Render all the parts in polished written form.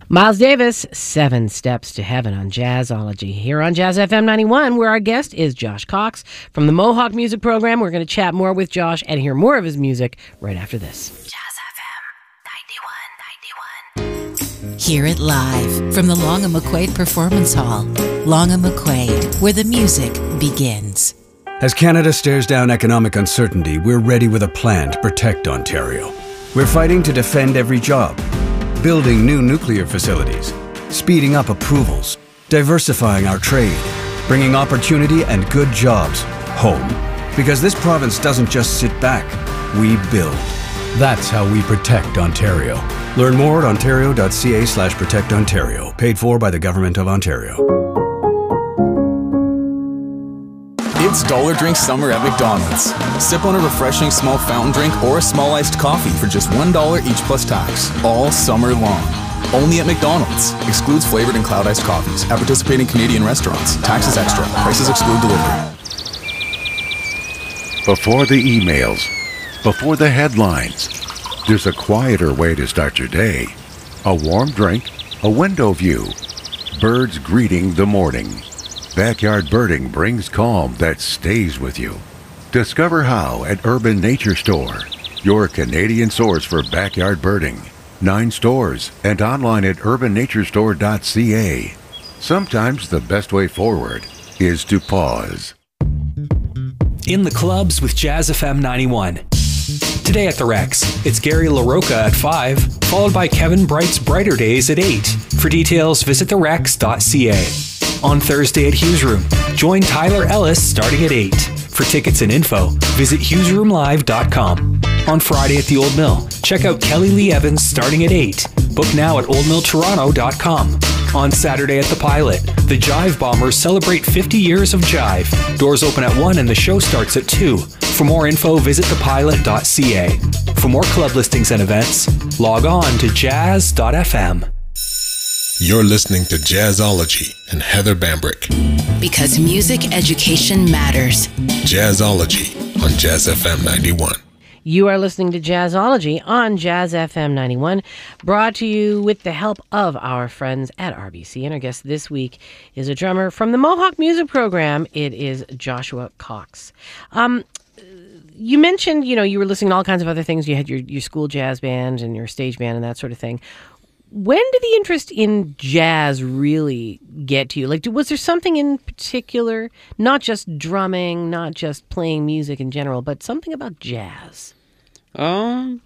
Miles Davis, 7 Steps to Heaven on Jazzology. Here on Jazz FM 91, where our guest is Josh Cox from the Mohawk Music Program. We're going to chat more with Josh and hear more of his music right after this. Jazz FM 91. Hear it live from the Long & McQuaid Performance Hall. Long & McQuaid, where the music begins. As Canada stares down economic uncertainty, we're ready with a plan to protect Ontario. We're fighting to defend every job, building new nuclear facilities, speeding up approvals, diversifying our trade, bringing opportunity and good jobs home. Because this province doesn't just sit back, we build. That's how we protect Ontario. Learn more at ontario.ca/protectontario, paid for by the Government of Ontario. It's Dollar Drink Summer at McDonald's. Sip on a refreshing small fountain drink or a small iced coffee for just $1 each plus tax, all summer long. Only at McDonald's. Excludes flavored and cloud iced coffees at participating Canadian restaurants. Taxes extra. Prices exclude delivery. Before the emails, before the headlines, there's a quieter way to start your day. A warm drink, a window view, birds greeting the morning. Backyard birding brings calm that stays with you. Discover how at Urban Nature Store, your Canadian source for backyard birding. 9 stores and online at urbannaturestore.ca. Sometimes the best way forward is to pause. In the clubs with Jazz FM 91. Today at the Rex, it's Gary LaRocca at 5, followed by Kevin Bright's Brighter Days at 8. For details, visit therex.ca. On Thursday at Hughes Room, join Tyler Ellis starting at 8. For tickets and info, visit hughesroomlive.com. On Friday at the Old Mill, check out Kelly Lee Evans starting at 8. Book now at oldmilltoronto.com. On Saturday at the Pilot, the Jive Bombers celebrate 50 years of Jive. Doors open at 1 and the show starts at 2. For more info, visit thepilot.ca. For more club listings and events, log on to jazz.fm. You're listening to Jazzology and Heather Bambrick. Because music education matters. Jazzology on Jazz FM 91. You are listening to Jazzology on Jazz FM 91, brought to you with the help of our friends at RBC. And our guest this week is a drummer from the Mohawk Music Program. It is Joshua Cox. You mentioned, you were listening to all kinds of other things. You had your school jazz band and your stage band and that sort of thing. When did the interest in jazz really get to you? Was there something in particular, not just drumming, not just playing music in general, but something about jazz? To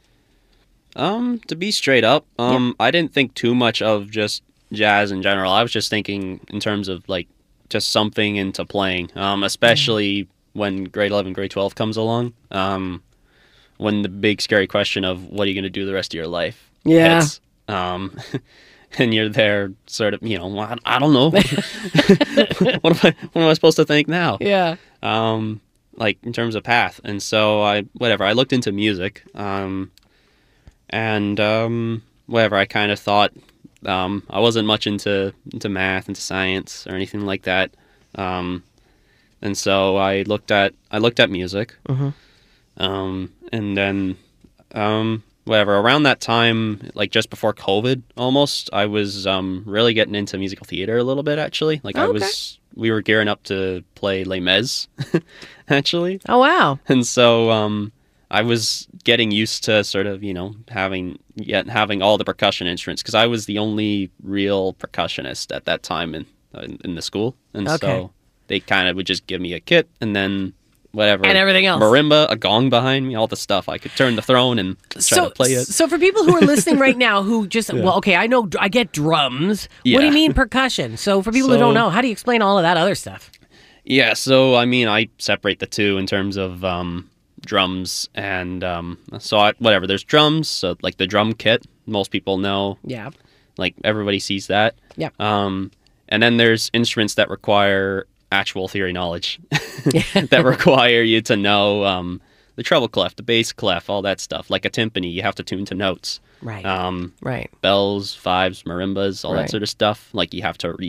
be straight up, I didn't think too much of just jazz in general. I was just thinking in terms of just something into playing, especially when grade 11, grade 12 comes along. When the big scary question of what are you going to do the rest of your life hits. And you're there sort of, I don't know. What am I supposed to think now? Yeah. In terms of path. And so I looked into music, I kind of thought, I wasn't much into math, into science or anything like that. And so I looked at music. Mm-hmm. And then, around that time, just before COVID almost, I was really getting into musical theater a little bit, actually. We were gearing up to play Les Mis, actually. Oh, wow. And so I was getting used to sort of, having all the percussion instruments, because I was the only real percussionist at that time in the school. And so they kind of would just give me a kit and then whatever. And everything else. Marimba, a gong behind me, all the stuff. I could turn the throne and try to play it. So for people who are listening right now who just, I know I get drums. Yeah. What do you mean percussion? So for people who don't know, how do you explain all of that other stuff? Yeah, so I separate the two in terms of drums and there's drums, so the drum kit, most people know. Yeah. Everybody sees that. Yeah. And then there's instruments that require actual theory knowledge that require you to know the treble clef, the bass clef, all that stuff. Like a timpani, you have to tune to notes. Right. Right. Bells, fives, marimbas, all that sort of stuff. You have to read.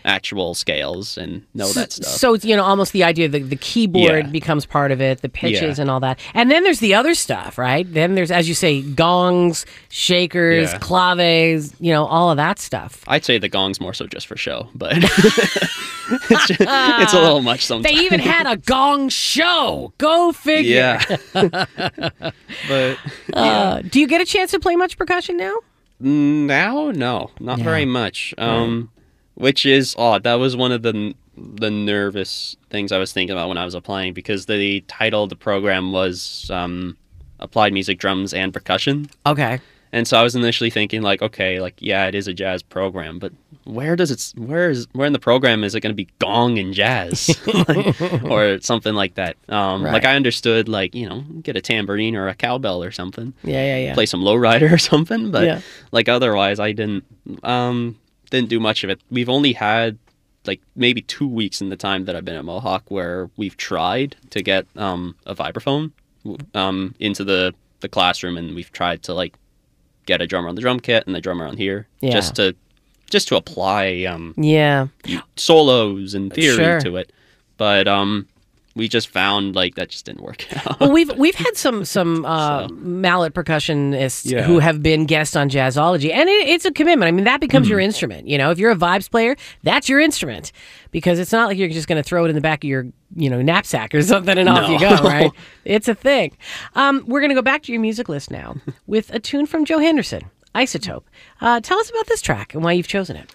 actual scales and know that stuff. So it's, almost the idea that the keyboard becomes part of it, the pitches and all that. And then there's the other stuff, right? Then there's, as you say, gongs, shakers, claves, all of that stuff. I'd say the gong's more so just for show, but it's a little much sometimes. They even had a gong show. Go figure. Yeah. But do you get a chance to play much percussion now? Now, no, not very much. Which is odd. That was one of the nervous things I was thinking about when I was applying, because the title of the program was Applied Music, Drums, and Percussion. Okay. And so I was initially thinking, it is a jazz program, but where in the program is it going to be gong and jazz, or something like that? Right. I understood, get a tambourine or a cowbell or something. Yeah. Play some lowrider or something, but otherwise, I didn't do much of it. We've only had maybe 2 weeks in the time that I've been at Mohawk where we've tried to get a vibraphone into the classroom, and we've tried to get a drummer on the drum kit and the drummer on here just to apply solos and theory to it. But we just found that just didn't work out. Well, we've had some mallet percussionists who have been guests on Jazzology, and it's a commitment. I mean, that becomes your instrument. If you're a vibes player, that's your instrument, because it's not like you're just going to throw it in the back of your knapsack or something and off you go, right? It's a thing. We're going to go back to your music list now with a tune from Joe Henderson, Isotope. Tell us about this track and why you've chosen it.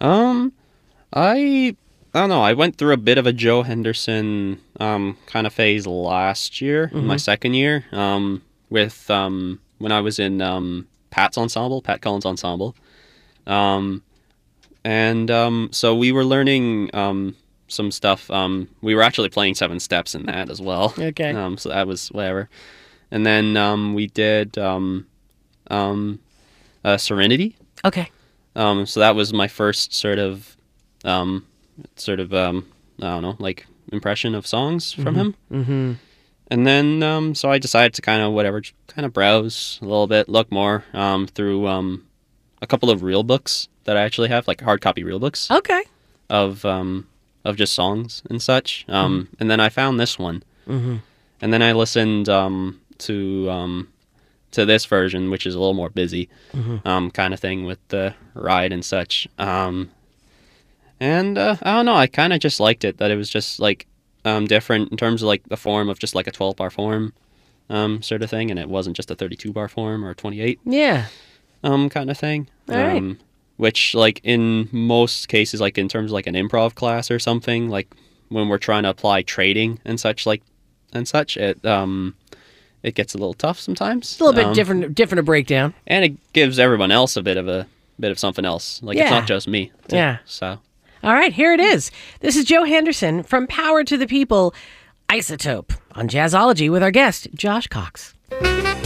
I don't know. I went through a bit of a Joe Henderson kind of phase last year, my second year, with when I was in Pat Collins Ensemble. So we were learning some stuff. We were actually playing 7 steps in that as well. Okay. So that was whatever. And then we did Serenity. Okay. So that was my first sort of I don't know, impression of songs from him. Mm-hmm. And then so I decided to kind of browse a little bit, look more through a couple of real books that I actually have, hard copy real books. Okay. Of just songs and such. And then I found this one. Mm-hmm. And then I listened to this version, which is a little more busy kind of thing with the ride and such. And I don't know, I kind of just liked it, that it was just different in terms of the form of just a 12-bar form sort of thing, and it wasn't just a 32-bar form or a 28 kind of thing. All right. Which in most cases, in terms of an improv class or something, when we're trying to apply trading and such it gets a little tough sometimes. It's a little bit different a breakdown, and it gives everyone else a bit of something else. It's not just me. So. All right, here it is. This is Joe Henderson from Power to the People, Isotope, on Jazzology with our guest, Josh Cox.